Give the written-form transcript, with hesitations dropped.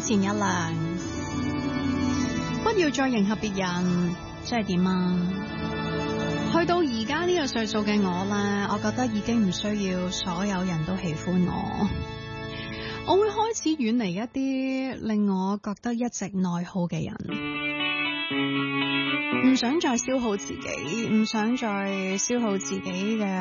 錢一亮，不要再迎合別人，即係點啊？去到而家呢個歲數嘅我呢，我覺得已經唔需要所有人都喜歡我。我會開始遠離一啲令我覺得一直內耗嘅人，唔想再消耗自己，唔想再消耗自己嘅